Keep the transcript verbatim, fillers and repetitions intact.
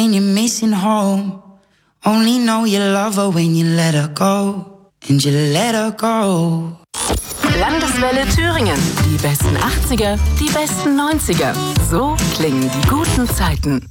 And you're missing home. Only know you love her when you let her go. And you let her go. Landeswelle Thüringen. Die besten achtziger, die besten neunziger. So klingen die guten Zeiten.